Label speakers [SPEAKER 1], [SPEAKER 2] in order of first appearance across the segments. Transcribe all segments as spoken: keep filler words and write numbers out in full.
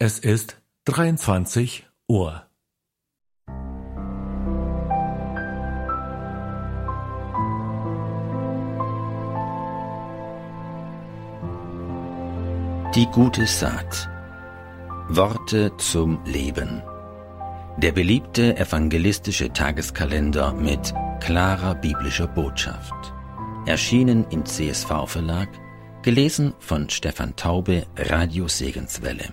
[SPEAKER 1] Es ist dreiundzwanzig Uhr.
[SPEAKER 2] Die gute Saat. Worte zum Leben. Der beliebte evangelistische Tageskalender mit klarer biblischer Botschaft. Erschienen im C S V-Verlag, gelesen von Stefan Taube, Radio Segenswelle.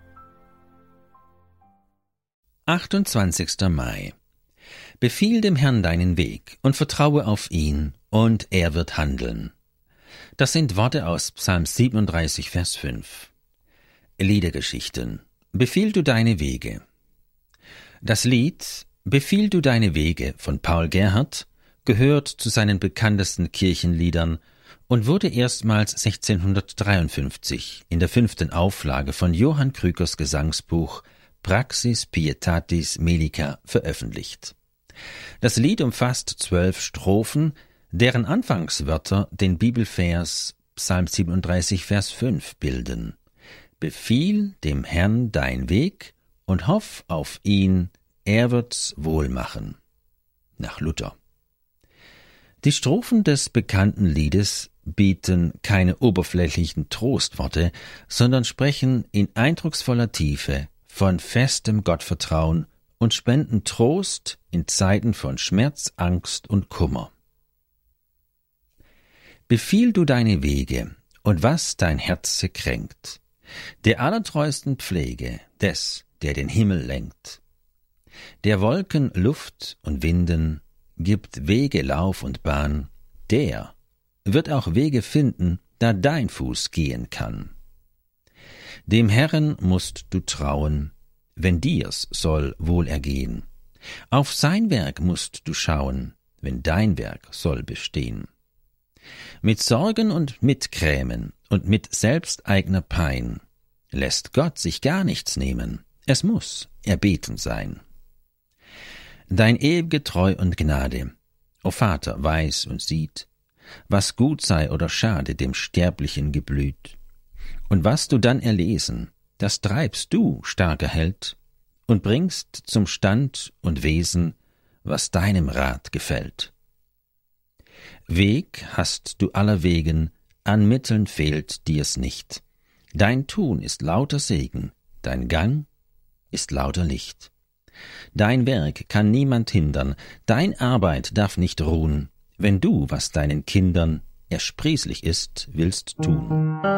[SPEAKER 2] achtundzwanzigster Mai. Befiehl dem Herrn deinen Weg und vertraue auf ihn, und er wird handeln. Das sind Worte aus Psalm siebenunddreißig, Vers fünf. Liedergeschichten. Befiehl du deine Wege. Das Lied Befiehl du deine Wege von Paul Gerhardt gehört zu seinen bekanntesten Kirchenliedern und wurde erstmals sechzehnhundertdreiundfünfzig in der fünften Auflage von Johann Krückers Gesangsbuch Praxis Pietatis Melica veröffentlicht. Das Lied umfasst zwölf Strophen, deren Anfangswörter den Bibelvers Psalm siebenunddreißig, Vers fünf bilden. Befiehl dem Herrn dein Weg und hoff auf ihn, er wird's wohl machen. Nach Luther. Die Strophen des bekannten Liedes bieten keine oberflächlichen Trostworte, sondern sprechen in eindrucksvoller Tiefe von festem Gottvertrauen und spenden Trost in Zeiten von Schmerz, Angst und Kummer. Befiehl du deine Wege und was dein Herze kränkt, der allertreusten Pflege des, der den Himmel lenkt. Der Wolken Luft und Winden gibt Wege Lauf und Bahn, der wird auch Wege finden, da dein Fuß gehen kann. Dem Herrn musst du trauen, wenn dir's soll wohl ergehen. Auf sein Werk musst du schauen, wenn dein Werk soll bestehen. Mit Sorgen und mit Grämen und mit selbsteigner Pein lässt Gott sich gar nichts nehmen, es muss erbeten sein. Dein ewige Treu und Gnade, o Vater, weiß und sieht, was gut sei oder schade dem sterblichen Geblüt. Und was du dann erlesen, das treibst du, starker Held, und bringst zum Stand und Wesen, was deinem Rat gefällt. Weg hast du aller Wegen, an Mitteln fehlt dir's nicht. Dein Tun ist lauter Segen, dein Gang ist lauter Licht. Dein Werk kann niemand hindern, dein Arbeit darf nicht ruhen, wenn du, was deinen Kindern ersprießlich ist, willst tun.